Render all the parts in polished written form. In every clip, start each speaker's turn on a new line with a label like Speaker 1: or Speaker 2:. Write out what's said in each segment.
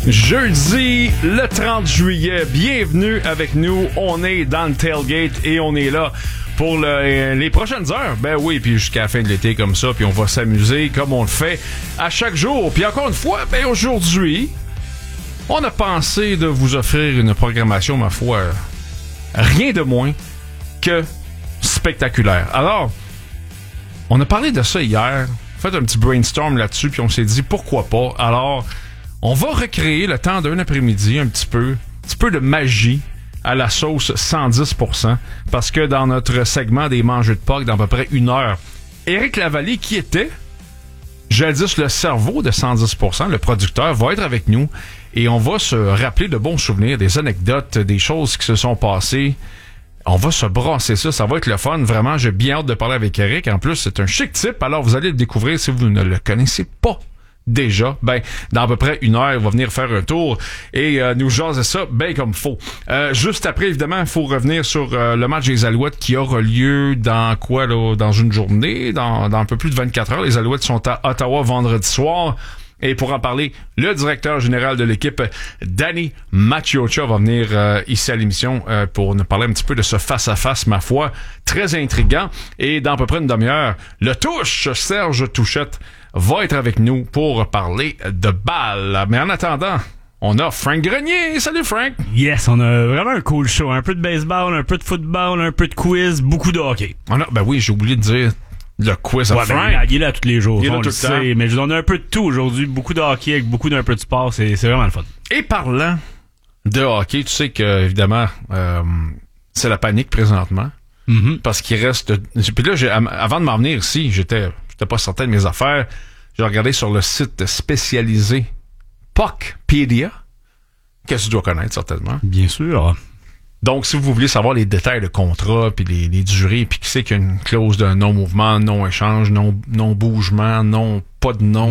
Speaker 1: Jeudi, le 30 juillet, bienvenue avec nous. On est dans le tailgate et on est là pour les prochaines heures. Ben oui, puis jusqu'à la fin de l'été comme ça, puis on va s'amuser comme on le fait à chaque jour. Puis encore une fois, ben aujourd'hui, on a pensé de vous offrir une programmation, ma foi, rien de moins que spectaculaire. Alors, on a parlé de ça hier, fait un petit brainstorm là-dessus, puis on s'est dit pourquoi pas. Alors, on va recréer le temps d'un après-midi un petit peu de magie à la sauce 110%, parce que dans notre segment des mangeux de Pâques, dans à peu près une heure, Éric Lavallée, qui était jadis le cerveau de 110%, le producteur, va être avec nous et on va se rappeler de bons souvenirs, des anecdotes, des choses qui se sont passées. On va se brasser ça va être le fun. Vraiment, j'ai bien hâte de parler avec Éric. En plus, c'est un chic type, alors vous allez le découvrir si vous ne le connaissez pas déjà. Ben, dans à peu près une heure, il va venir faire un tour et nous jaser ça bien comme faut. Juste après, évidemment, il faut revenir sur le match des Alouettes qui aura lieu dans quoi, là, dans une journée, dans un peu plus de 24 heures. Les Alouettes sont à Ottawa vendredi soir. Et pour en parler, le directeur général de l'équipe, Danny Maciocia, va venir ici à l'émission pour nous parler un petit peu de ce face-à-face, ma foi, très intriguant. Et dans à peu près une demi-heure, le touche, Serge Touchette, va être avec nous pour parler de balle. Mais en attendant, on a Frank Grenier. Salut Frank!
Speaker 2: Yes, on a vraiment un cool show. Un peu de baseball, un peu de football, un peu de quiz, beaucoup de hockey.
Speaker 1: Ben oui, j'ai oublié de dire le quiz à Frank.
Speaker 2: Ben, il est là tous les jours,
Speaker 1: il est là
Speaker 2: on
Speaker 1: tout
Speaker 2: le sait. Mais on a un peu de tout aujourd'hui. Beaucoup de hockey avec beaucoup d'un peu de sport. C'est vraiment le fun.
Speaker 1: Et parlant de hockey, tu sais que évidemment, c'est la panique présentement.
Speaker 2: Mm-hmm.
Speaker 1: Parce qu'il reste... Puis là, avant de m'en venir ici, j'étais pas certain de mes affaires. J'ai regardé sur le site spécialisé Puckpedia, que tu dois connaître certainement.
Speaker 2: Bien sûr.
Speaker 1: Donc, si vous voulez savoir les détails de contrat, puis les durées, puis qui c'est qu'il y a une clause de non-mouvement, non-échange, non-bougement, pas de nom,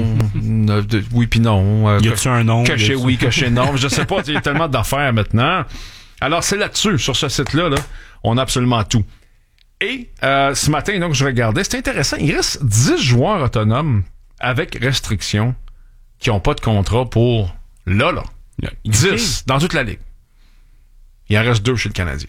Speaker 1: oui puis non.
Speaker 2: Y a-tu un nom?
Speaker 1: Caché oui, caché non. Je sais pas, il y a tellement d'affaires maintenant. Alors, c'est là-dessus, sur ce site-là, là, on a absolument tout. Et ce matin, donc, je regardais, c'est intéressant, il reste 10 joueurs autonomes avec restriction qui n'ont pas de contrat pour là. 10 dans toute la ligue. Il en reste 2 chez le Canadien.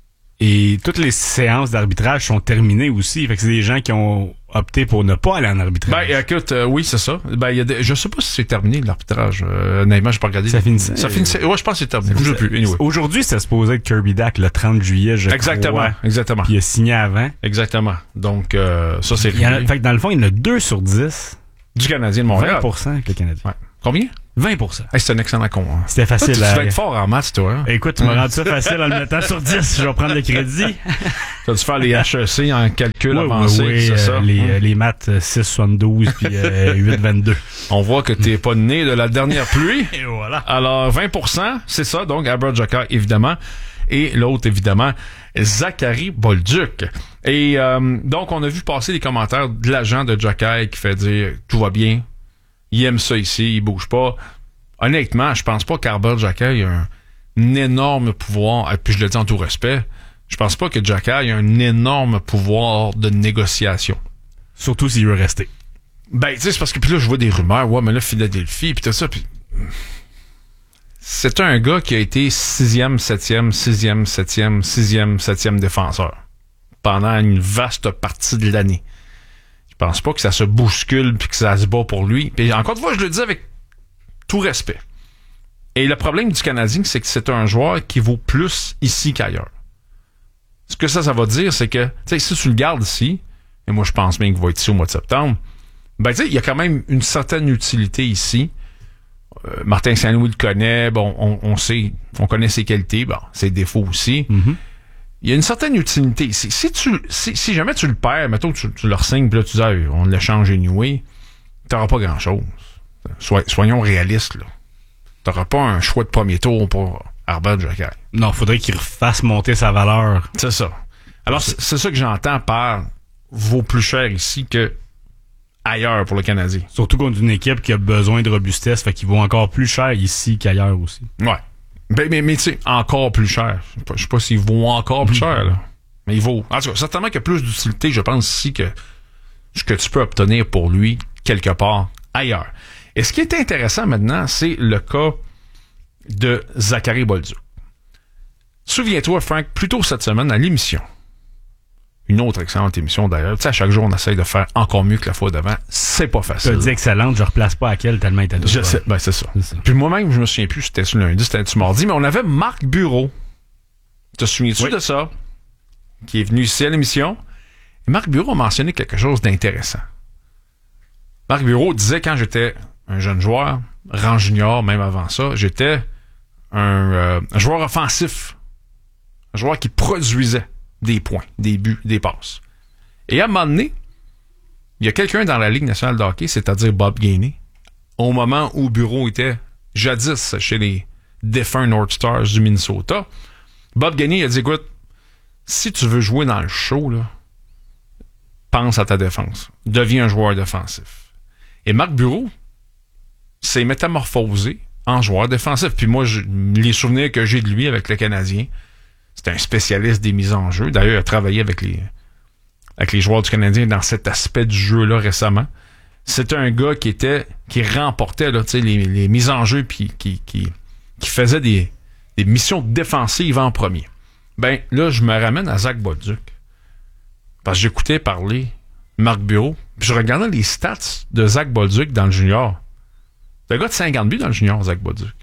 Speaker 2: Et toutes les séances d'arbitrage sont terminées aussi. Fait que c'est des gens qui ont opté pour ne pas aller en arbitrage.
Speaker 1: Ben, écoute, oui, c'est ça. Ben, je sais pas si c'est terminé, l'arbitrage. Honnêtement, j'ai pas regardé.
Speaker 2: Ça finissait.
Speaker 1: Ouais, je pense que c'est terminé. Je sais plus. Anyway.
Speaker 2: Aujourd'hui, c'était supposé être Kirby Dack le 30 juillet, je
Speaker 1: crois. Exactement.
Speaker 2: Puis il a signé avant.
Speaker 1: Exactement. Donc, ça, c'est
Speaker 2: réglé. Fait que dans le fond, il y en a 2 sur 10.
Speaker 1: Du Canadien de Montréal.
Speaker 2: 20% avec le Canadien.
Speaker 1: Ouais. Combien?
Speaker 2: 20%.
Speaker 1: Hey, c'est un excellent con. Hein.
Speaker 2: C'était facile.
Speaker 1: Tu vas être fort en maths, toi. Hein?
Speaker 2: Écoute, tu m'as rendu ça facile en le mettant sur 10. Je vais prendre le crédit.
Speaker 1: Tu vas faire les HEC en calcul avancé,
Speaker 2: oui,
Speaker 1: c'est ça?
Speaker 2: Les maths 6,72 puis 8,22.
Speaker 1: On voit que t'es pas né de la dernière pluie.
Speaker 2: Et voilà.
Speaker 1: Alors, 20%, c'est ça. Donc, Albert Jacquard, évidemment. Et l'autre, évidemment, Zachary Bolduc. Et donc, on a vu passer les commentaires de l'agent de Jacquard qui fait dire « Tout va bien. Il aime ça ici. Il bouge pas. » Honnêtement, je pense pas qu'Albert Jacquard ait un énorme pouvoir. Et puis, je le dis en tout respect, je pense pas que Jacquard ait un énorme pouvoir de négociation.
Speaker 2: Surtout s'il veut rester.
Speaker 1: Ben, tu sais, c'est parce que puis là, je vois des rumeurs. Ouais, mais là, Philadelphie, puis tout ça, puis... C'est un gars qui a été 6e, 7e, 6e, 7e, 6e, 7e défenseur pendant une vaste partie de l'année. Je pense pas que ça se bouscule puis que ça se bat pour lui. Puis encore une fois, je le dis avec tout respect. Et le problème du Canadien, c'est que c'est un joueur qui vaut plus ici qu'ailleurs. Ce que ça va dire, c'est que, tu sais, si tu le gardes ici, et moi je pense bien qu'il va être ici au mois de septembre, ben tu sais, il y a quand même une certaine utilité ici. Martin Saint-Louis le connaît, bon, on sait, on connaît ses qualités, bon, ses défauts aussi.
Speaker 2: Mm-hmm.
Speaker 1: Il y a une certaine utilité. Si jamais tu le perds, mettons que tu le re-signes, puis là tu dis on l'échange anyway, t'auras pas grand-chose. Soyons réalistes, là. T'auras pas un choix de premier tour pour Albert Jacquard.
Speaker 2: Non, faudrait qu'il refasse monter sa valeur.
Speaker 1: C'est ça. Alors, c'est ça que j'entends par vaut plus cher ici que ailleurs pour le Canadien.
Speaker 2: Surtout contre une équipe qui a besoin de robustesse, fait qu'il vaut encore plus cher ici qu'ailleurs aussi.
Speaker 1: Ouais. Mais tu sais, encore plus cher. Je sais pas s'il vaut encore plus cher, là. Mais il vaut. En tout cas, certainement qu'il y a plus d'utilité, je pense, ici que ce que tu peux obtenir pour lui quelque part ailleurs. Et ce qui est intéressant maintenant, c'est le cas de Zachary Bolduc. Souviens-toi, Frank, plus tôt cette semaine, à l'émission, une autre excellente émission d'ailleurs, tu sais, à chaque jour, on essaye de faire encore mieux que la fois d'avant. C'est pas facile.
Speaker 2: Tu as dit excellente, je replace pas à quelle tellement il était
Speaker 1: Je sais, ben c'est ça. Puis moi-même, je me souviens plus si c'était ce lundi, c'était ce mardi, mais on avait Marc Bureau. Te souviens-tu de ça? Qui est venu ici à l'émission. Et Marc Bureau a mentionné quelque chose d'intéressant. Marc Bureau disait quand j'étais un jeune joueur, rang junior, même avant ça, j'étais un joueur offensif. Un joueur qui produisait des points, des buts, des passes. Et à un moment donné, il y a quelqu'un dans la Ligue nationale de hockey, c'est-à-dire Bob Gainey, au moment où Bureau était jadis chez les défunts North Stars du Minnesota, Bob Gainey a dit, écoute, si tu veux jouer dans le show, là, pense à ta défense. Deviens un joueur défensif. Et Marc Bureau s'est métamorphosé en joueur défensif. Puis moi, les souvenirs que j'ai de lui avec le Canadien, c'est un spécialiste des mises en jeu. D'ailleurs, il a travaillé avec les joueurs du Canadien dans cet aspect du jeu-là récemment. C'était un gars qui remportait là, les mises en jeu puis qui faisait des missions défensives en premier. Ben là, je me ramène à Zach Bolduc. Parce que j'écoutais parler Marc Bureau, puis je regardais les stats de Zach Bolduc dans le junior. C'est un gars de 50 buts dans le junior, Zach Bolduc.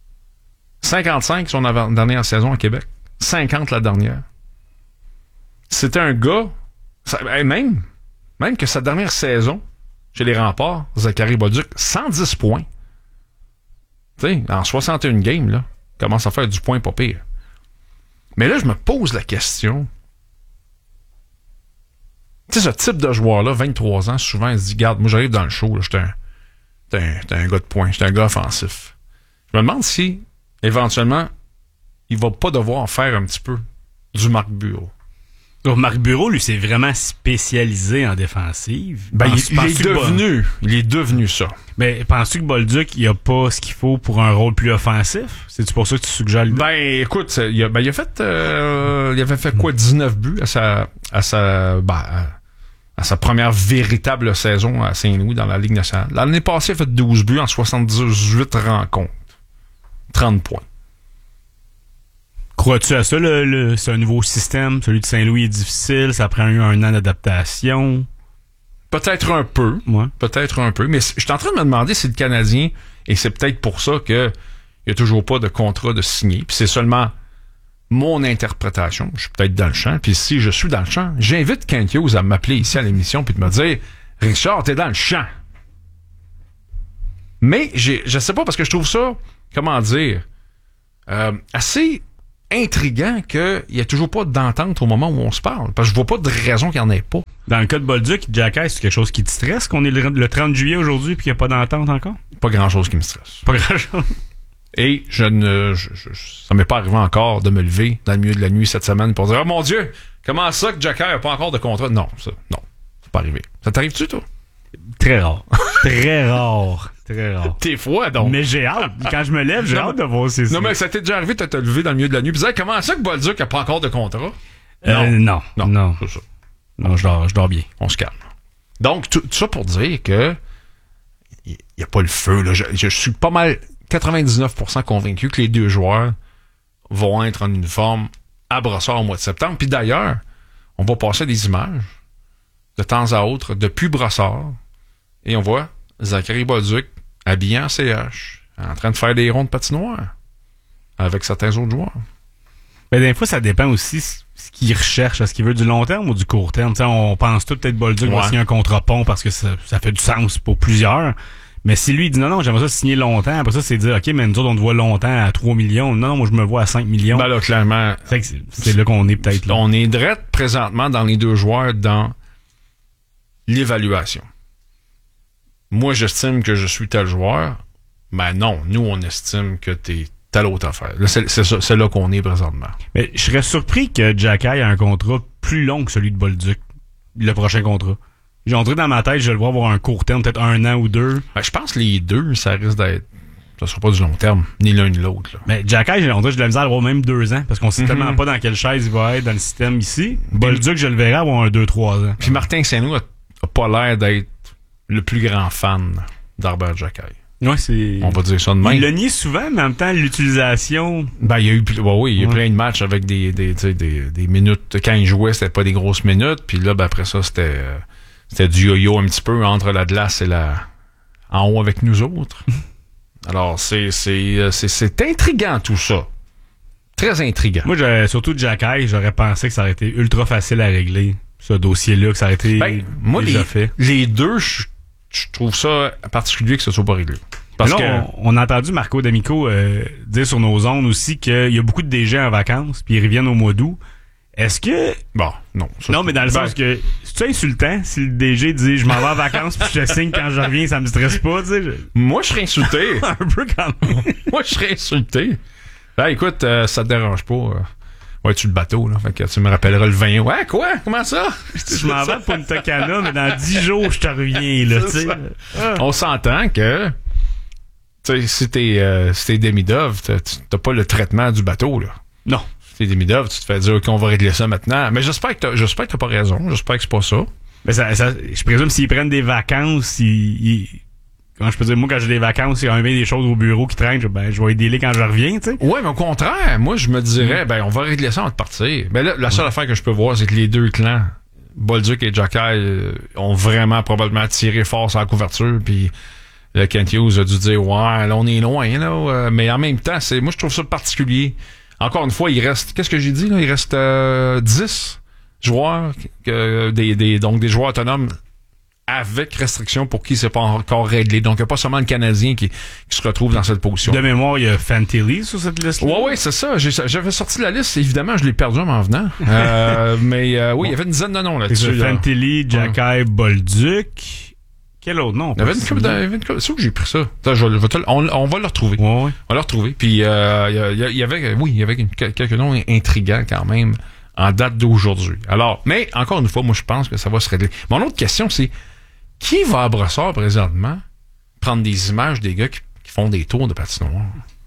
Speaker 1: 55 son dernière saison à Québec. 50 la dernière. C'était un gars, même que sa dernière saison chez les Remparts, Zachary Bolduc, 110 points. Tu sais, en 61 games, là, commence à faire du point pas pire. Mais là, je me pose la question. Tu sais, ce type de joueur-là, 23 ans, souvent, il se dit, garde, moi, j'arrive dans le show, là, j'étais un gars de poing, j'étais un gars offensif. Je me demande si, éventuellement, il va pas devoir faire un petit peu du Marc Bureau.
Speaker 2: Donc, Marc Bureau, lui, c'est vraiment spécialisé en défensive.
Speaker 1: Ben, il est devenu ça.
Speaker 2: Mais penses-tu que Bolduc, il a pas ce qu'il faut pour un rôle plus offensif? C'est-tu pour ça que tu suggères lui?
Speaker 1: Ben, écoute, il avait fait quoi, 19 buts à sa première véritable saison à Saint-Louis dans la Ligue nationale. L'année passée, il a fait 12 buts en 78 rencontres. 30 points.
Speaker 2: Crois-tu à ça, c'est un nouveau système? Celui de Saint-Louis est difficile, ça prend un an d'adaptation.
Speaker 1: Peut-être un peu.
Speaker 2: Ouais.
Speaker 1: Peut-être un peu. Mais je suis en train de me demander si le Canadien, et c'est peut-être pour ça qu'il n'y a toujours pas de contrat de signer, puis c'est seulement mon interprétation. Je suis peut-être dans le champ, puis si je suis dans le champ, j'invite Kent Hughes à m'appeler ici à l'émission puis de me dire « Richard, t'es dans le champ. » Mais je sais pas, parce que je trouve ça, comment dire, assez intriguant qu'il n'y a toujours pas d'entente au moment où on se parle. Parce que je vois pas de raison qu'il n'y en ait pas.
Speaker 2: Dans le cas de Bolduc, Jacky, c'est quelque chose qui te stresse qu'on est le 30 juillet aujourd'hui et qu'il n'y a pas d'entente encore?
Speaker 1: Pas grand-chose qui me stresse.
Speaker 2: Pas grand-chose.
Speaker 1: Et ça m'est pas arrivé encore de me lever dans le milieu de la nuit cette semaine pour dire « Oh mon Dieu, comment ça que Jacky n'a pas encore de contrat? » Non, c'est pas arrivé. Ça t'arrive-tu, toi?
Speaker 2: Très rare. Très rare. Très rare.
Speaker 1: T'es froid, donc.
Speaker 2: Mais j'ai hâte. Quand je me lève, j'ai hâte de voir si c'est ça.
Speaker 1: Non, mais ça t'est déjà arrivé de te lever dans le milieu de la nuit et dire comment ça que Bolduc n'a pas encore de contrat?
Speaker 2: Non.
Speaker 1: C'est ça.
Speaker 2: Non, je dors bien.
Speaker 1: On se calme. Donc, tout ça pour dire que il n'y a pas le feu. Là. Je suis pas mal 99% convaincu que les deux joueurs vont être en uniforme à Brossard au mois de septembre. Puis d'ailleurs, on va passer des images de temps à autre depuis Brossard et on voit Zachary Bolduc habillé en CH, en train de faire des ronds de patinoire avec certains autres joueurs.
Speaker 2: Mais des fois, ça dépend aussi ce qu'il recherche. Est-ce qu'il veut du long terme ou du court terme? T'sais, on pense tout peut-être Bolduc va signer un contrat pont parce que ça fait du sens pour plusieurs. Mais si lui il dit non, j'aimerais ça signer longtemps, après ça, c'est dire OK, mais nous autres, on te voit longtemps à 3 millions. Non, moi je me vois à 5 millions.
Speaker 1: Ben là, clairement.
Speaker 2: C'est là qu'on est peut-être là.
Speaker 1: On est drette présentement dans les deux joueurs dans l'évaluation. Moi, j'estime que je suis tel joueur. Ben non, nous, on estime que t'es telle autre affaire. Là, c'est là qu'on est présentement.
Speaker 2: Mais je serais surpris que Jacky ait un contrat plus long que celui de Bolduc, le prochain contrat. J'ai entré dans ma tête, je vais le voir avoir un court terme, peut-être 1 an ou 2.
Speaker 1: Ben, je pense que les deux, ça risque d'être... Ça sera pas du long terme, ni l'un ni l'autre. Là.
Speaker 2: Mais Jacky, j'ai de la misère à avoir même 2 ans, parce qu'on sait tellement pas dans quelle chaise il va être dans le système ici. Bolduc, je le verrai avoir un 2-3 ans.
Speaker 1: Puis Martin Saint-Louis a pas l'air d'être le plus grand fan d'Arbert Jacky.
Speaker 2: Ouais, c'est...
Speaker 1: On va dire ça de même.
Speaker 2: Il l'a nié souvent, mais en même temps, l'utilisation...
Speaker 1: Ben, il y a eu, il y a plein de matchs avec des minutes. Quand il jouait, c'était pas des grosses minutes. Puis là, ben, après ça, c'était du yo-yo un petit peu entre la glace et en haut avec nous autres. Alors, c'est intriguant, tout ça. Très intriguant.
Speaker 2: Moi, surtout Jacky, j'aurais pensé que ça aurait été ultra facile à régler, ce dossier-là, que ça aurait été
Speaker 1: moi,
Speaker 2: déjà fait.
Speaker 1: Les deux, je trouve ça particulier que ce soit pas réglé. Parce
Speaker 2: là,
Speaker 1: que
Speaker 2: on a entendu Marco D'Amico dire sur nos ondes aussi qu'il y a beaucoup de DG en vacances, puis ils reviennent au mois d'août. Est-ce que...
Speaker 1: Bon, non.
Speaker 2: Non, mais dans le sens que... C'est insultant si le DG dit « Je m'en vais en vacances puis je te signe quand je reviens, ça me stresse pas », tu sais.
Speaker 1: Moi, je serais insulté.
Speaker 2: Un peu quand même.
Speaker 1: Moi, je serais insulté. Ben, écoute, ça te dérange pas. Ouais, tu le bateau, là. Fait que tu me rappelleras le 20. Ouais, quoi? Comment ça?
Speaker 2: Je m'en vais à Punta Cana, mais dans 10 jours, je te reviens, là, tu sais.
Speaker 1: On s'entend que... Tu sais, si t'es Demidov, t'as pas le traitement du bateau, là.
Speaker 2: Non.
Speaker 1: Si t'es Demidov, tu te fais dire OK, on va régler ça maintenant. Mais j'espère que t'as pas raison. J'espère que c'est pas ça.
Speaker 2: Mais je présume s'ils prennent des vacances, comment je peux dire, moi, quand j'ai des vacances, il y a des choses au bureau qui traînent, je vais les délai quand je reviens, tu sais.
Speaker 1: Ouais, mais au contraire, moi, je me dirais, on va régler ça avant de partir. Ben là, la seule affaire que je peux voir, c'est que les deux clans, Bolduc et Jacky, ont vraiment probablement tiré fort sur la couverture, puis Kent Hughes a dû dire, ouais, là, on est loin, là. Mais en même temps, moi, je trouve ça particulier. Encore une fois, il reste, qu'est-ce que j'ai dit, là? Il reste 10 joueurs, donc des joueurs autonomes avec restriction pour qui c'est pas encore réglé. Donc, il n'y a pas seulement le Canadien qui se retrouve dans cette position.
Speaker 2: De mémoire, il y a Fantilli sur cette liste-là.
Speaker 1: Ouais, c'est ça. J'avais sorti la liste. Évidemment, je l'ai perdu en m'en venant. Mais oui, il y avait une dizaine de noms là-dessus.
Speaker 2: Fantilli, Jacky, Bolduc. Quel autre nom?
Speaker 1: Il y avait une couple. C'est où que j'ai pris ça? On va le retrouver.
Speaker 2: Ouais.
Speaker 1: On va le retrouver. Puis, il y avait quelques noms intrigants quand même en date d'aujourd'hui. Alors, mais encore une fois, moi, je pense que ça va se régler. Mon autre question, c'est qui va à Brossard présentement prendre des images des gars qui font des tours de patinoire?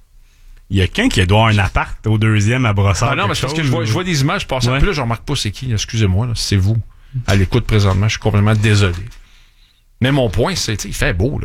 Speaker 2: Il y a quelqu'un qui doit avoir un appart au deuxième à Brossard.
Speaker 1: Ah non, mais c'est parce que je vois des images passer. Puis là, je remarque pas c'est qui. Excusez-moi, là, c'est vous. À l'écoute présentement, je suis complètement désolé. Mais mon point, c'est, il fait beau, là.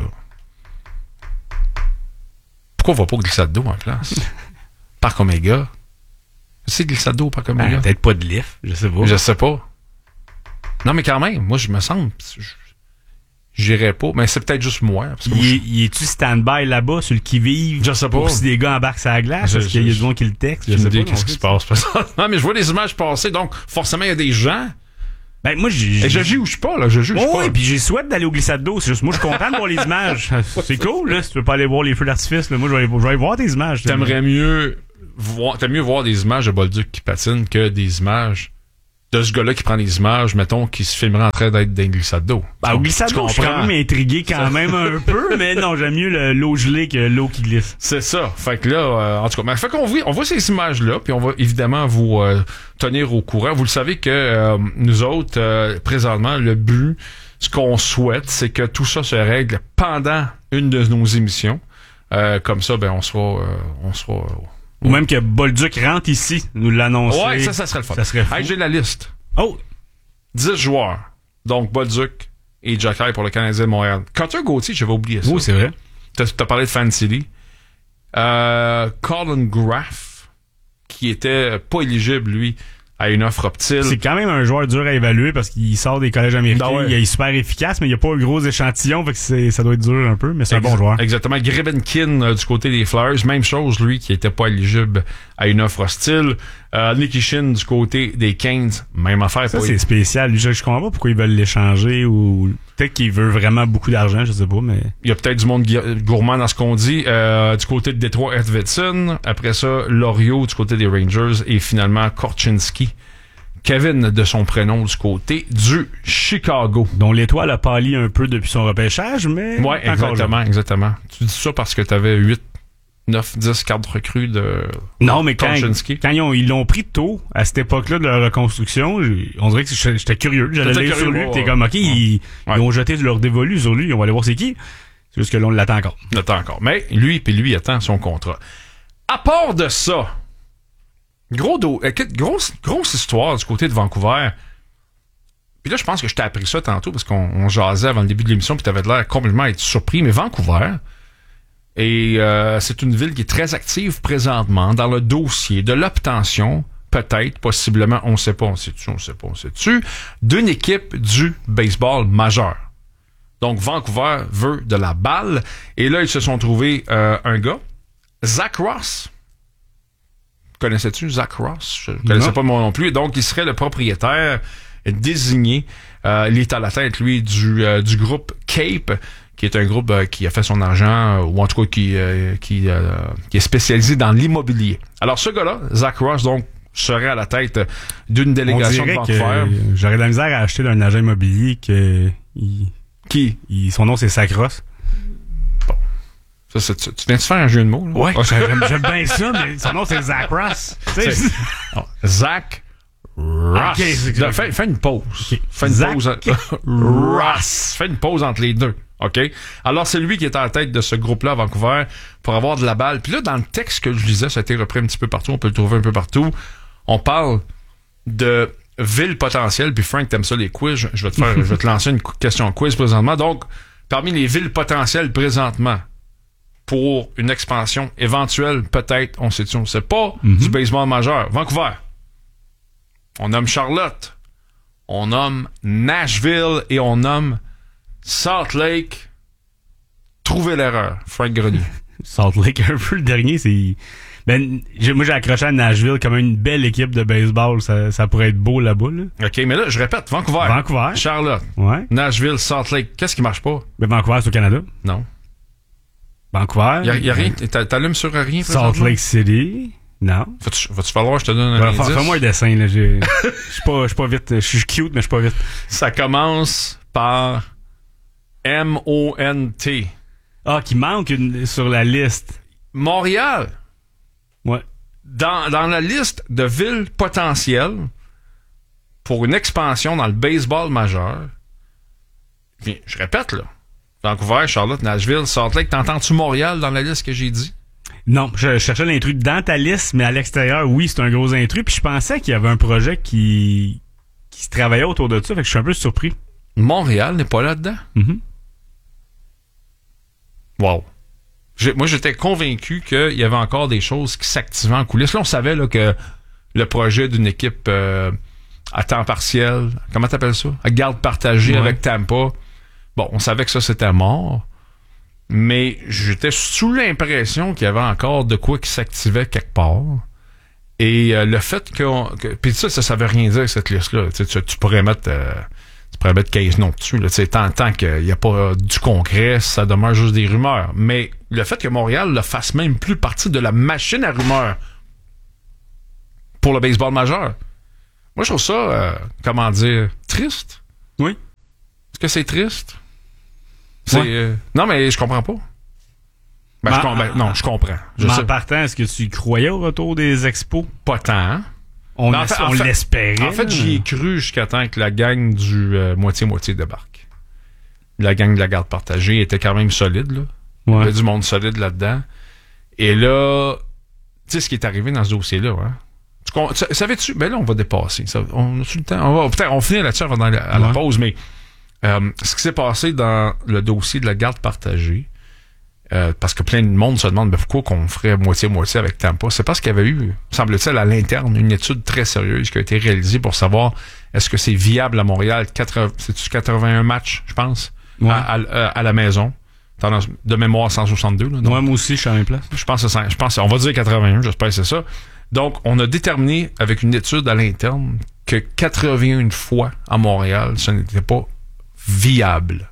Speaker 1: Pourquoi on va pas glissade d'eau en place? Parc Omega. C'est glissade d'eau au Parc Omega?
Speaker 2: Peut-être pas de lift, je sais pas.
Speaker 1: Je sais pas. Non, mais quand même, moi, je me sens... J'irais pas, mais c'est peut-être juste moi. Parce que
Speaker 2: il est-tu stand-by là-bas, sur le qui-vive?
Speaker 1: Je sais pas.
Speaker 2: Pour si des gars embarquent sur la glace, parce qu'il y a du monde qui le texte.
Speaker 1: Je sais pas qu'est-ce qui se passe. Non, mais je vois des images passer, donc forcément, il y a des gens...
Speaker 2: Ben, moi,
Speaker 1: je juge pas, là. Je juge pas.
Speaker 2: Oui, puis j'ai souhaite d'aller au glissade d'eau. C'est juste, moi, je suis content de voir les images. C'est cool, là. Si tu veux pas aller voir les feux d'artifice, là, moi, je vais aller voir des images.
Speaker 1: T'aimes mieux voir des images de Bolduc qui patine que des images de ce gars-là qui prend des images, mettons, qui se filmerait en train d'être dans une glissade d'eau.
Speaker 2: Ben, au glissade d'eau, je suis quand même intrigué quand même un peu, mais non, j'aime mieux l'eau gelée que l'eau qui glisse.
Speaker 1: C'est ça. Fait que là, en tout cas, fait qu'on voit ces images-là, puis on va évidemment vous tenir au courant. Vous le savez que nous autres, présentement, le but, ce qu'on souhaite, c'est que tout ça se règle pendant une de nos émissions. Comme ça, on sera
Speaker 2: ou même que Bolduc rentre ici, nous l'annoncer.
Speaker 1: Ouais, ça serait le fun.
Speaker 2: Ça serait fou.
Speaker 1: Hey, j'ai la liste.
Speaker 2: Oh!
Speaker 1: 10 joueurs. Donc, Bolduc et Jacky pour le Canadien de Montréal. Cutter Gauthier, j'avais oublié ça.
Speaker 2: Oui, c'est vrai.
Speaker 1: T'as parlé de Fantilli. Colin Graff, qui était pas éligible, lui, à une offre Optile.
Speaker 2: C'est quand même un joueur dur à évaluer parce qu'il sort des collèges américains. Il est super efficace, mais il n'y a pas un gros échantillon, fait que ça doit être dur un peu, mais c'est un bon joueur.
Speaker 1: Exactement. Grebenkin du côté des Flyers, même chose, lui, qui était pas éligible à une offre hostile. Nikishin du côté des Canes, même affaire.
Speaker 2: Ça, c'est spécial. Lui, je comprends pas pourquoi ils veulent l'échanger ou peut-être qu'il veut vraiment beaucoup d'argent, je sais pas, mais...
Speaker 1: Il y a peut-être du monde gourmand dans ce qu'on dit. Du côté de Détroit, Edvedson. Après ça, Loriot du côté des Rangers et finalement Korchinski. Kevin de son prénom du côté du Chicago.
Speaker 2: Dont l'étoile a pâli un peu depuis son repêchage, mais...
Speaker 1: Ouais, exactement. Tu dis ça parce que t'avais 8, 9, 10 cartes recrues de...
Speaker 2: Non, mais quand ils l'ont pris tôt, à cette époque-là de la reconstruction, on dirait que j'étais curieux. J'allais lire sur lui, t'es comme, OK, ils ont jeté leur dévolu sur lui, on va aller voir c'est qui. C'est juste que là, on l'attend encore.
Speaker 1: Mais lui attend son contrat. À part de ça... Grosse histoire du côté de Vancouver. Puis là, je pense que je t'ai appris ça tantôt parce qu'on jasait avant le début de l'émission puis t'avais l'air complètement être surpris. Mais Vancouver, Et c'est une ville qui est très active présentement dans le dossier de l'obtention, peut-être, possiblement, on sait pas, on sait-tu, d'une équipe du baseball majeur. Donc, Vancouver veut de la balle. Et là, ils se sont trouvés un gars, Zach Ross. Connaissais-tu Zach Ross? Je ne connaissais pas moi non plus. Donc, il serait le propriétaire désigné. Il est à la tête, lui, du groupe Cape, qui est un groupe qui a fait son argent, ou en tout cas qui est spécialisé dans l'immobilier. Alors, ce gars-là, Zach Ross, donc, serait à la tête d'une délégation de Vancouver.
Speaker 2: J'aurais de la misère à acheter d'un agent immobilier son nom, c'est Zach Ross.
Speaker 1: Bon. Ça, tu viens de faire un jeu de mots, là?
Speaker 2: Ouais, j'aime bien ça, mais son nom, c'est Zach Ross.
Speaker 1: Zach Ross. Okay, fais une pause. Okay. Fais une pause. Ross. Fais une pause entre les deux. OK? Alors, c'est lui qui est à la tête de ce groupe-là à Vancouver pour avoir de la balle. Puis là, dans le texte que je lisais, ça a été repris un petit peu partout. On peut le trouver un peu partout. On parle de ville potentielle. Puis Frank, t'aimes ça les quiz. Je vais te lancer une question quiz présentement. Donc, parmi les villes potentielles présentement pour une expansion éventuelle, peut-être, on sait pas, du baseball majeur. Vancouver. On nomme Charlotte. On nomme Nashville et on nomme Salt Lake. Trouvez l'erreur. Frank Grenier.
Speaker 2: Salt Lake, un peu le dernier, c'est... moi, j'ai accroché à Nashville comme une belle équipe de baseball. Ça pourrait être beau là-bas, là.
Speaker 1: OK, mais là, je répète, Vancouver. Charlotte.
Speaker 2: Ouais.
Speaker 1: Nashville, Salt Lake. Qu'est-ce qui marche pas?
Speaker 2: Mais Vancouver, c'est au Canada.
Speaker 1: Non.
Speaker 2: Vancouver.
Speaker 1: Y a rien. T'allumes sur rien,
Speaker 2: Salt Lake City. Non.
Speaker 1: Va-tu falloir que je te donne un indice?
Speaker 2: Fais-moi un dessin, là. Je suis pas vite. Je suis cute, mais je suis pas vite.
Speaker 1: Ça commence par M-O-N-T.
Speaker 2: Ah, qui manque sur la liste.
Speaker 1: Montréal.
Speaker 2: Ouais.
Speaker 1: Dans la liste de villes potentielles pour une expansion dans le baseball majeur, bien, je répète, là. Vancouver, Charlotte, Nashville, Salt Lake. T'entends-tu Montréal dans la liste que j'ai dit?
Speaker 2: Non, je cherchais l'intrus dans ta liste, mais à l'extérieur, oui, c'est un gros intrus. Puis je pensais qu'il y avait un projet qui se travaillait autour de ça, fait que je suis un peu surpris.
Speaker 1: Montréal n'est pas là-dedans?
Speaker 2: Mm-hmm.
Speaker 1: Wow. Moi, j'étais convaincu qu'il y avait encore des choses qui s'activaient en coulisses. Là, on savait là, que le projet d'une équipe à temps partiel, comment t'appelles ça? À garde partagée avec Tampa. Bon, on savait que ça, c'était mort. Mais j'étais sous l'impression qu'il y avait encore de quoi qui s'activait quelque part. Et le fait puis ça veut rien dire, cette liste-là. Tu pourrais mettre 15 noms dessus. Là, tant qu'il n'y a pas du concret, ça demeure juste des rumeurs. Mais le fait que Montréal ne fasse même plus partie de la machine à rumeurs pour le baseball majeur, moi, je trouve ça, triste.
Speaker 2: Oui.
Speaker 1: Est-ce que c'est triste? Non, mais je comprends pas. Je comprends.
Speaker 2: En partant, est-ce que tu croyais au retour des expos?
Speaker 1: Pas tant.
Speaker 2: On l'espérait.
Speaker 1: En fait, j'y ai cru jusqu'à temps que la gang du moitié-moitié débarque. La gang de la garde partagée était quand même solide, là. Il y avait du monde solide là-dedans. Et là, tu sais ce qui est arrivé dans ce dossier-là, hein? Savais-tu? Ben là, on va dépasser. On a tout le temps. On finit là-dessus avant à la pause, mais ce qui s'est passé dans le dossier de la garde partagée, parce que plein de monde se demande pourquoi qu'on ferait moitié-moitié avec Tampa. C'est parce qu'il y avait eu, semble-t-il, à l'interne, une étude très sérieuse qui a été réalisée pour savoir est-ce que c'est viable à Montréal. C'est-tu 81 matchs, je pense, à la maison. De mémoire 162. Là,
Speaker 2: moi aussi, je suis à la même place.
Speaker 1: Je pense, on va dire 81, j'espère que c'est ça. Donc, on a déterminé avec une étude à l'interne que 81 fois à Montréal, ce n'était pas viable.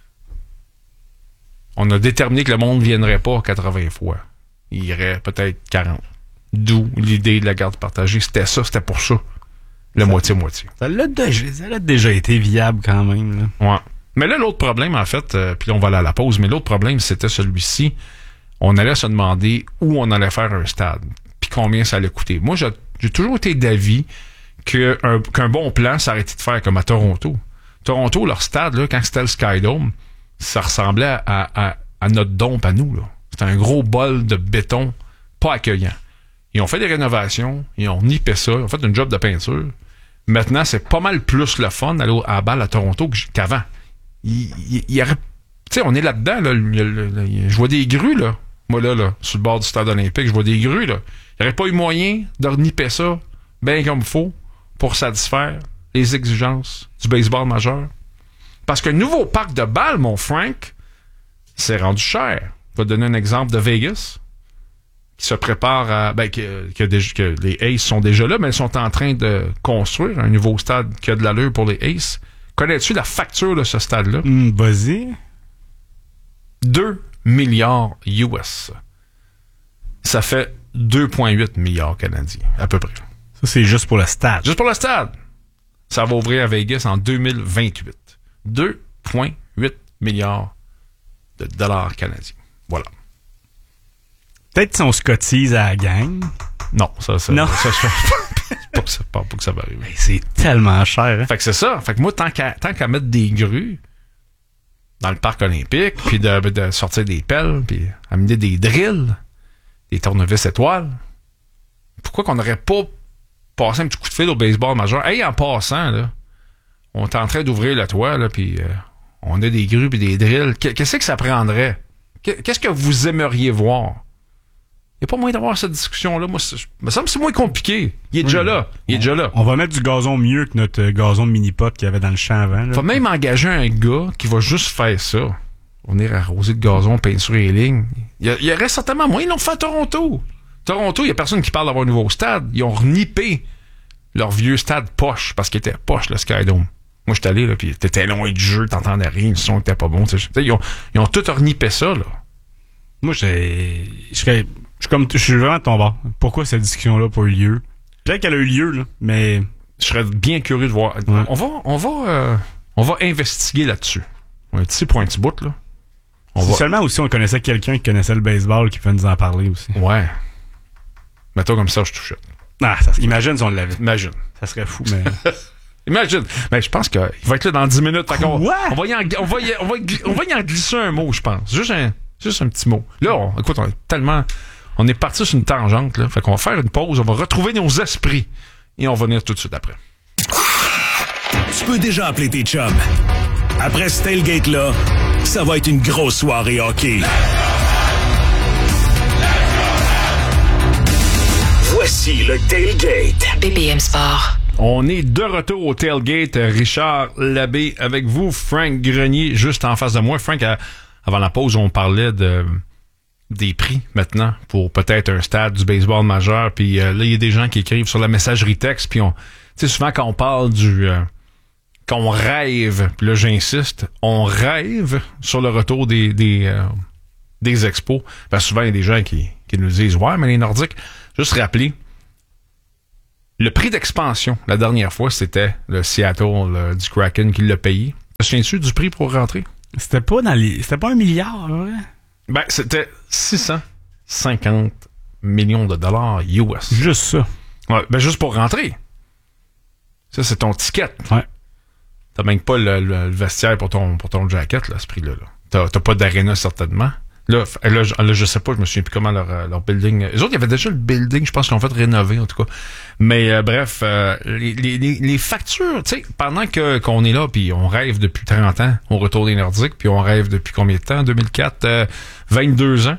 Speaker 1: On a déterminé que le monde ne viendrait pas 80 fois. Il irait peut-être 40. D'où l'idée de la garde partagée. C'était pour ça. Le moitié-moitié.
Speaker 2: Ça l'a déjà été viable quand même. Là.
Speaker 1: Ouais. Mais là, l'autre problème, en fait, puis on va aller à la pause, mais l'autre problème, c'était celui-ci. On allait se demander où on allait faire un stade, puis combien ça allait coûter. Moi, j'ai toujours été d'avis qu'un bon plan, ça aurait été de faire comme à Toronto. Toronto, leur stade, là, quand c'était le Skydome, ça ressemblait à notre dompe à nous. Là. C'était un gros bol de béton pas accueillant. Ils ont fait des rénovations, ils ont nippé ça, ils ont fait une job de peinture. Maintenant, c'est pas mal plus le fun d'aller à la balle à Toronto qu'avant. Il y aurait... Tu sais, on est là-dedans, là, je vois des grues, là. Moi, là, sur le bord du stade olympique, je vois des grues, là. Il n'y aurait pas eu moyen de reniper ça bien comme il faut pour satisfaire les exigences du baseball majeur. Parce que le nouveau parc de balles, mon Frank, c'est rendu cher. Je vais te donner un exemple de Vegas, qui se prépare à... que les Aces sont déjà là, mais ils sont en train de construire un nouveau stade qui a de l'allure pour les Aces. Connais-tu la facture de ce stade-là?
Speaker 2: Vas-y.
Speaker 1: 2 milliards US. Ça fait 2,8 milliards canadiens, à peu près.
Speaker 2: Ça, c'est juste pour le stade.
Speaker 1: Juste pour le stade. Ça va ouvrir à Vegas en 2028. 2,8 milliards de dollars canadiens. Voilà.
Speaker 2: Peut-être si on se cotise à la gang.
Speaker 1: Non, ça
Speaker 2: non.
Speaker 1: Ça se fait pas que ça va arriver.
Speaker 2: Mais c'est tellement cher. Hein?
Speaker 1: Fait que c'est ça. Fait que moi, tant qu'à mettre des grues dans le parc olympique, puis de sortir des pelles, puis amener des drills, des tournevis étoiles, pourquoi qu'on n'aurait pas passé un petit coup de fil au baseball majeur? Hey, en passant, là, on est en train d'ouvrir le toit, là, puis on a des grues puis des drills. Qu'est-ce que ça prendrait? Qu'est-ce que vous aimeriez voir? Il n'y a pas moyen d'avoir cette discussion-là. Moi, me semble que c'est moins compliqué. Il est déjà là.
Speaker 2: On va mettre du gazon mieux que notre gazon de mini-pot qu'il y avait dans le champ avant.
Speaker 1: Il faut même engager un gars qui va juste faire ça. Venir arroser de gazon, peinturer les lignes. Il y aurait certainement moyen. Ils l'ont fait à Toronto. Toronto, il n'y a personne qui parle d'avoir un nouveau stade. Ils ont renippé leur vieux stade poche parce qu'il était poche, le Skydome. Moi, je suis allé, là, puis t'étais loin du jeu, t'entendais rien, le son était pas bon. Ils ont tout renippé ça, là.
Speaker 2: Moi, je suis vraiment de ton bord. Pourquoi cette discussion-là n'a pas eu lieu? Peut-être qu'elle a eu lieu, là, mais...
Speaker 1: Je serais bien curieux de voir. Ouais. On va investiguer là-dessus. Un petit point de bout, là.
Speaker 2: Seulement aussi, on connaissait quelqu'un qui connaissait le baseball qui pouvait nous en parler aussi.
Speaker 1: Ouais. Mettons comme ça, je touche.
Speaker 2: Imagine si on l'avait.
Speaker 1: Imagine.
Speaker 2: Ça serait fou, mais...
Speaker 1: Imagine. Mais je pense qu'il va être là dans 10 minutes.
Speaker 2: Quoi?
Speaker 1: On va y en glisser un mot, je pense. Juste un petit mot. Là, écoute, on est parti sur une tangente, là. Fait qu'on va faire une pause, on va retrouver nos esprits et on va venir tout de suite après.
Speaker 3: Tu peux déjà appeler tes chums. Après ce tailgate-là, ça va être une grosse soirée hockey. Voici le tailgate.
Speaker 4: BPM Sport.
Speaker 1: On est de retour au tailgate. Richard Labbé avec vous, Frank Grenier, juste en face de moi. Frank, avant la pause, on parlait des prix maintenant pour peut-être un stade du baseball majeur. Puis là, il y a des gens qui écrivent sur la messagerie texte. Puis tu sais, souvent quand on parle qu'on rêve, puis là j'insiste, on rêve sur le retour des expos. Parce que souvent il y a des gens qui nous disent ouais, mais les Nordiques, juste rappeler. Le prix d'expansion, la dernière fois, c'était le Seattle du Kraken qui l'a payé. Te souviens-tu du prix pour rentrer?
Speaker 2: C'était pas $1 milliard, ouais?
Speaker 1: Ben, c'était 650 millions de dollars US.
Speaker 2: Juste ça.
Speaker 1: Ouais, ben, juste pour rentrer. Ça, c'est ton ticket.
Speaker 2: Ouais.
Speaker 1: T'as même pas le vestiaire pour ton jacket, là, à ce prix-là. Là. T'as pas d'aréna, certainement. Là, je sais pas, je me souviens plus comment leur building... Eux autres, il y avait déjà le building, je pense qu'ils l'ont fait rénover, en tout cas. Mais bref, les factures, tu sais, pendant qu'on est là, puis on rêve depuis 30 ans au retour des Nordiques, puis on rêve depuis combien de temps? 2004, 22 ans,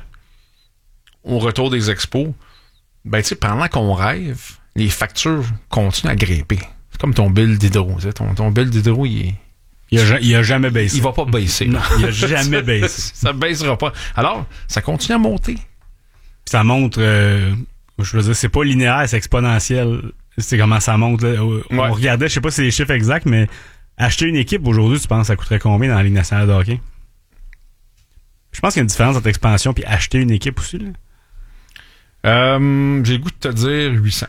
Speaker 1: au retour des expos. Ben, tu sais, pendant qu'on rêve, les factures continuent à grimper. C'est comme ton bill d'hydro. Ton bill d'hydro,
Speaker 2: il a jamais baissé.
Speaker 1: Il va pas baisser.
Speaker 2: Non, il a jamais baissé.
Speaker 1: Ça baissera pas. Alors, ça continue à monter.
Speaker 2: Ça montre, je veux dire, c'est pas linéaire, c'est exponentiel. C'est comment ça monte. Là. On regardait, je sais pas si c'est les chiffres exacts, mais acheter une équipe aujourd'hui, tu penses ça coûterait combien dans la Ligue nationale de hockey? Je pense qu'il y a une différence entre expansion et acheter une équipe aussi. Là.
Speaker 1: J'ai le goût de te dire 800.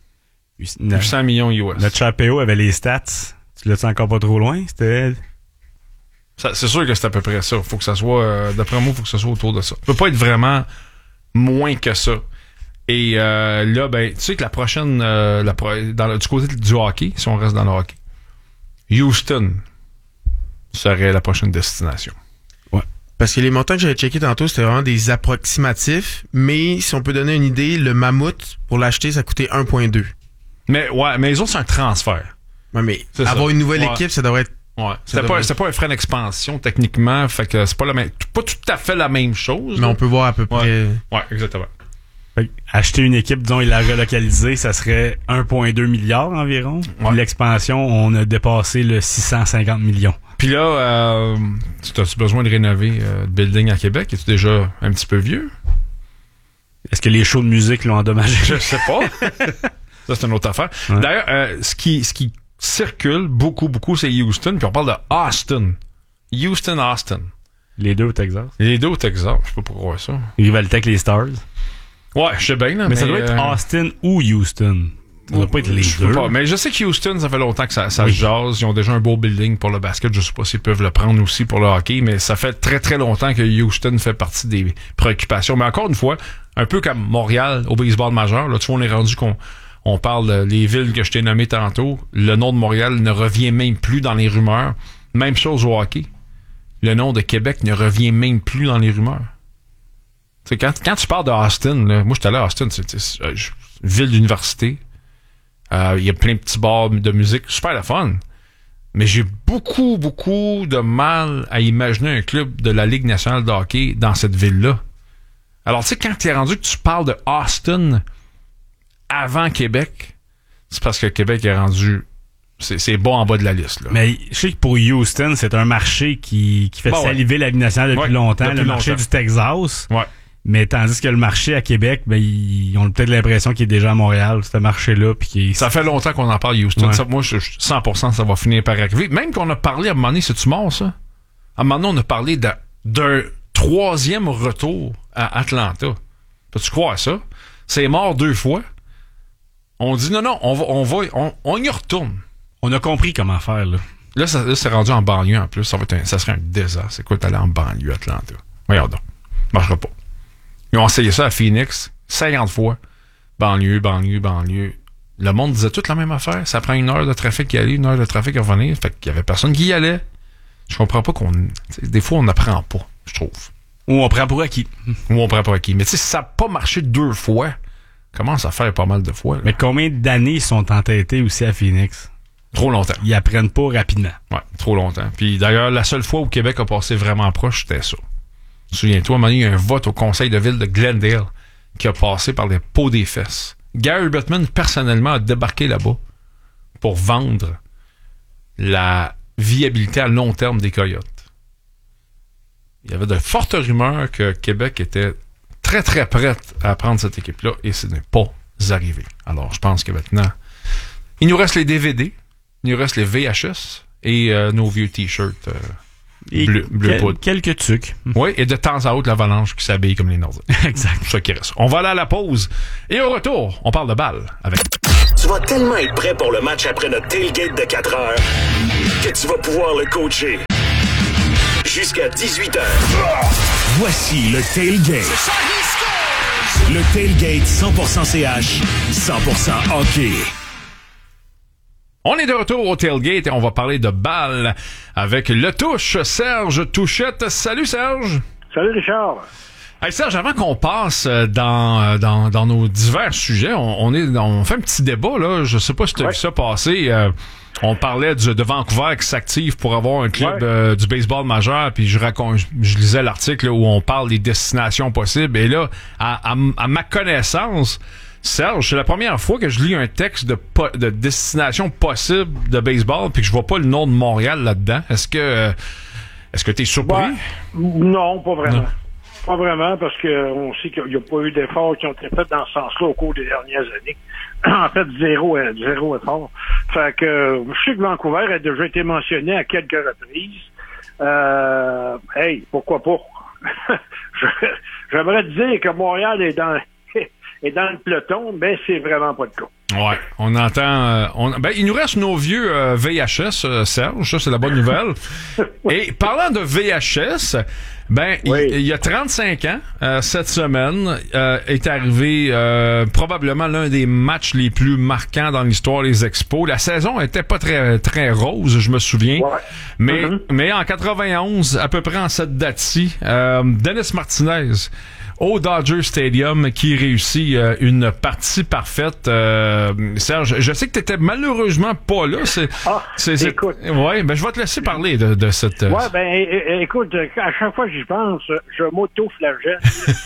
Speaker 1: 800 millions US.
Speaker 2: Notre cher PO avait les stats. Tu l'as-tu encore pas trop loin? C'était...
Speaker 1: C'est sûr que c'est à peu près ça. Faut que ça soit, d'après moi, faut que ça soit autour de ça. Ça peut pas être vraiment moins que ça. Et là, ben, tu sais que la prochaine, du côté du hockey, si on reste dans le hockey, Houston serait la prochaine destination.
Speaker 5: Ouais. Parce que les montants que j'avais checkés tantôt, c'était vraiment des approximatifs. Mais si on peut donner une idée, le Mammouth, pour l'acheter, ça coûtait 1,2.
Speaker 1: Mais les autres, c'est un transfert.
Speaker 5: Ouais, mais avoir une nouvelle équipe, ça devrait être
Speaker 1: Ouais. C'était pas un frein d'expansion, techniquement. Fait que c'est pas tout à fait la même chose.
Speaker 5: Mais on peut voir à peu près.
Speaker 1: Ouais, exactement.
Speaker 2: Acheter une équipe, disons, et la relocaliser, ça serait 1,2 milliard environ.
Speaker 1: Ouais.
Speaker 2: L'expansion, on a dépassé le 650 millions.
Speaker 1: Puis là, as-tu besoin de rénover le building à Québec? Es-tu déjà un petit peu vieux?
Speaker 2: Est-ce que les shows de musique l'ont endommagé?
Speaker 1: Je sais pas. Ça, c'est une autre affaire. Ouais. D'ailleurs, ce qui circule beaucoup, c'est Houston, puis on parle de Austin. Houston.
Speaker 2: Les deux au Texas.
Speaker 1: Les deux au Texas. Je sais pas pourquoi ça.
Speaker 2: Rivalité avec les Stars.
Speaker 1: Ouais, je sais bien, là.
Speaker 2: Mais ça doit être Austin ou Houston. Ça doit pas être les deux.
Speaker 1: Pas, mais je sais que Houston, ça fait longtemps que ça jase. Ils ont déjà un beau building pour le basket. Je sais pas s'ils peuvent le prendre aussi pour le hockey, mais ça fait très, très longtemps que Houston fait partie des préoccupations. Mais encore une fois, un peu comme Montréal au baseball majeur, là, tu vois, on est rendu qu'on parle des villes que je t'ai nommées tantôt. Le nom de Montréal ne revient même plus dans les rumeurs. Même chose au hockey. Le nom de Québec ne revient même plus dans les rumeurs. T'sais, quand tu parles de Austin, là, moi j'étais allé à Austin, c'est une ville d'université. Il y a plein de petits bars de musique, super le fun. Mais j'ai beaucoup de mal à imaginer un club de la Ligue nationale de hockey dans cette ville-là. Alors, tu sais, quand t'es rendu que tu parles de Austin avant Québec, c'est parce que Québec est rendu... C'est bas en bas de la liste. Là.
Speaker 2: Mais je sais que pour Houston, c'est un marché qui fait saliver la Ligue nationale depuis longtemps. Le marché du Texas.
Speaker 1: Ouais.
Speaker 2: Mais tandis que le marché à Québec, ben ils ont peut-être l'impression qu'il est déjà à Montréal, ce marché-là.
Speaker 1: Ça fait longtemps qu'on en parle, Houston. Ouais. Ça, moi, 100%, ça va finir par arriver. Même qu'on a parlé à un moment donné, c'est-tu mort, ça? À un moment donné, on a parlé d'un troisième retour à Atlanta. Peux-tu croire ça? C'est mort 2 fois. On dit non, on y retourne.
Speaker 2: On a compris comment faire, là.
Speaker 1: Là, c'est rendu en banlieue, en plus. Ça serait un désastre. C'est quoi d'aller en banlieue, Atlanta? Regarde donc. Marchera pas. Ils ont essayé ça à Phoenix 50 fois. Banlieue. Le monde disait toute la même affaire. Ça prend 1 heure de trafic y aller, 1 heure de trafic à revenir. Fait qu'il y avait personne qui y allait. Je comprends pas des fois, on n'apprend pas, je trouve.
Speaker 2: Ou on prend pour acquis.
Speaker 1: Mais tu sais, ça n'a pas marché 2 fois. Commence à faire pas mal de fois. Là.
Speaker 2: Mais combien d'années ils sont entêtés aussi à Phoenix?
Speaker 1: Trop longtemps.
Speaker 2: Ils apprennent pas rapidement.
Speaker 1: Ouais, trop longtemps. Puis d'ailleurs, la seule fois où Québec a passé vraiment proche, c'était ça. Souviens-toi, à un moment donné, il y a un vote au conseil de ville de Glendale qui a passé par les pots des fesses. Gary Bettman, personnellement, a débarqué là-bas pour vendre la viabilité à long terme des Coyotes. Il y avait de fortes rumeurs que Québec était très, très prête à prendre cette équipe-là et ce n'est pas arrivé. Alors, je pense que maintenant, il nous reste les DVD, il nous reste les VHS et nos vieux T-shirts bleu poudre.
Speaker 2: Quelques trucs.
Speaker 1: Oui, et de temps à autre, l'Avalanche qui s'habille comme les Nordiques.
Speaker 2: Exact.
Speaker 1: C'est ça qui reste. On va aller à la pause. Et au retour, on parle de balle avec...
Speaker 3: Tu vas tellement être prêt pour le match après notre tailgate de 4 heures que tu vas pouvoir le coacher. Jusqu'à 18h. Voici le tailgate. Le tailgate 100% CH, 100% hockey.
Speaker 1: On est de retour au tailgate et on va parler de balle avec le touche Serge Touchette. Salut Serge.
Speaker 4: Salut Richard.
Speaker 1: Hey Serge, avant qu'on passe dans nos divers sujets, on fait un petit débat là. Je sais pas si tu as vu ça passer. On parlait de Vancouver qui s'active pour avoir un club du baseball majeur, puis je lisais l'article là, où on parle des destinations possibles. Et là, à ma connaissance, Serge, c'est la première fois que je lis un texte de destination possible de baseball, puis que je vois pas le nom de Montréal là-dedans. Est-ce que t'es surpris?
Speaker 4: Non, pas vraiment. Non. Pas vraiment, parce que on sait qu'il n'y a pas eu d'efforts qui ont été faits dans ce sens-là au cours des dernières années. En fait, zéro effort. Fait que je sais que Vancouver a déjà été mentionné à quelques reprises. Pourquoi pas? J'aimerais te dire que Montréal est dans le peloton, mais c'est vraiment pas le cas.
Speaker 1: Ouais, on entend... il nous reste nos vieux VHS, Serge, ça c'est la bonne nouvelle. Et parlant de VHS, il y a 35 ans, cette semaine, est arrivé probablement l'un des matchs les plus marquants dans l'histoire des Expos. La saison était pas très très rose, je me souviens. Ouais. Mais en 91, à peu près en cette date-ci, Dennis Martinez au Dodger Stadium qui réussit une partie parfaite. Serge, je sais que t'étais malheureusement pas là.
Speaker 4: Écoute.
Speaker 1: Ouais, ben je vais te laisser parler de cette...
Speaker 4: Ouais, ben écoute, à chaque fois que j'y pense, je m'auto-flagelle.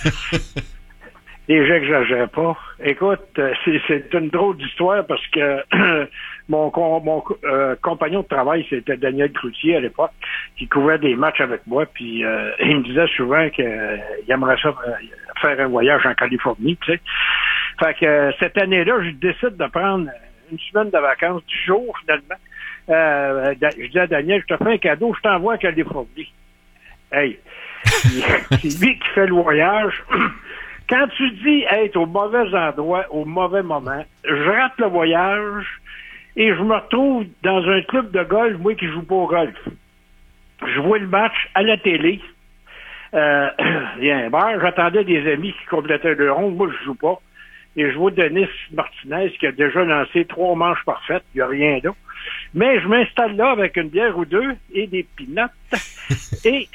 Speaker 4: Déjà que j'exagère pas. Écoute, c'est une drôle d'histoire parce que mon compagnon de travail, c'était Daniel Cloutier à l'époque, qui couvrait des matchs avec moi, puis il me disait souvent qu'il aimerait ça faire un voyage en Californie, tu sais. Fait que cette année-là, je décide de prendre une semaine de vacances, 10 jours finalement. Je dis à Daniel, je te fais un cadeau, je t'envoie en Californie. Hey, c'est lui qui fait le voyage. Quand tu dis être au mauvais endroit, au mauvais moment, je rate le voyage et je me retrouve dans un club de golf, moi qui joue pas au golf. Je vois le match à la télé. Il y a un bar, j'attendais des amis qui complétaient le rond, moi je joue pas. Et je vois Denis Martinez qui a déjà lancé 3 manches parfaites, il n'y a rien d'autre. Mais je m'installe là avec une bière ou deux et des peanuts et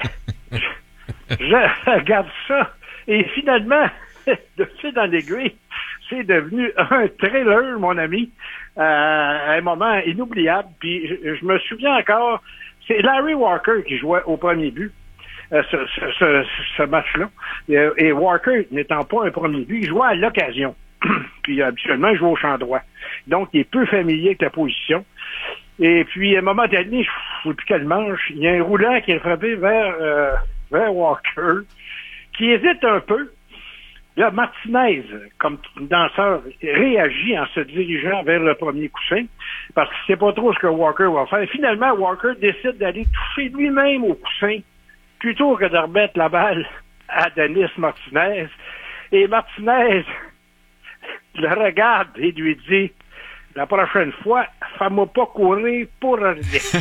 Speaker 4: je regarde ça. Et finalement, de fil en aiguille, c'est devenu un thriller, mon ami, un moment inoubliable. Puis je me souviens encore, c'est Larry Walker qui jouait au premier but, ce match-là. Et Walker, n'étant pas un premier but, il jouait à l'occasion. Puis habituellement, il joue au champ droit. Donc, il est peu familier avec la position. Et puis, à un moment donné, je ne sais plus quelle manche, il y a un roulant qui est frappé vers Walker, qui hésite un peu. Là, Martinez, comme danseur, réagit en se dirigeant vers le premier coussin, parce qu'il ne sait pas trop ce que Walker va faire. Finalement, Walker décide d'aller toucher lui-même au coussin, plutôt que de remettre la balle à Denis Martinez. Et Martinez le regarde et lui dit, la prochaine fois, fais-moi pas courir pour rien.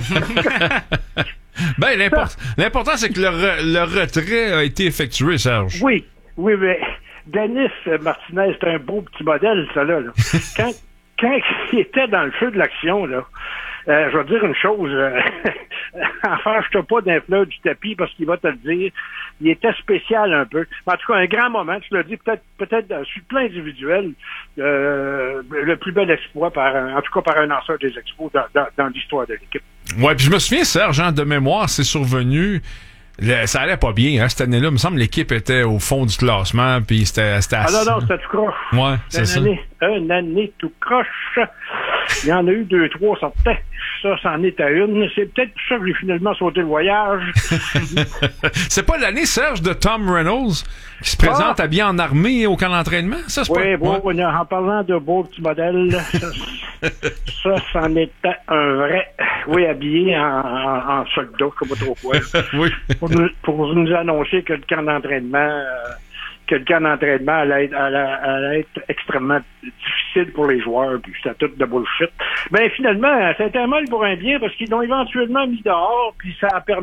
Speaker 1: Ben, l'important, c'est que le retrait a été effectué, Serge.
Speaker 4: Oui, mais Denis Martinez, c'est un beau petit modèle, ça, là. Quand il était dans le feu de l'action, là, je vais dire une chose, enfarge-toi pas d'un fleur du tapis parce qu'il va te le dire. Il était spécial un peu. En tout cas, un grand moment, tu l'as dit, peut-être sur le plan individuel, le plus bel exploit en tout cas par un lanceur des Expos dans l'histoire de l'équipe.
Speaker 1: Ouais, puis je me souviens, Serge, de mémoire, c'est survenu. Ça allait pas bien, hein, cette année-là. Il me semble que l'équipe était au fond du classement, puis c'était assez...
Speaker 4: Ah non, c'était tout croche.
Speaker 1: Ouais, c'est ça.
Speaker 4: Une année tout croche. Il y en a eu 2-3 sortaient. Ça, c'en est à une. C'est peut-être pour ça que j'ai finalement sauté le voyage.
Speaker 1: C'est pas l'année, Serge, de Tom Reynolds qui se présente habillé en armée au camp d'entraînement? Ça, c'est
Speaker 4: oui,
Speaker 1: pas...
Speaker 4: bon, ouais. En parlant de beaux petits modèles, ça, c'en était un vrai. Oui, habillé en soldat, je sais pas trop quoi.
Speaker 1: Oui.
Speaker 4: Pour nous annoncer que le camp d'entraînement... allait être extrêmement difficile pour les joueurs, puis c'était tout de bullshit. Ben finalement, c'était un mal pour un bien, parce qu'ils l'ont éventuellement mis dehors, puis ça a permis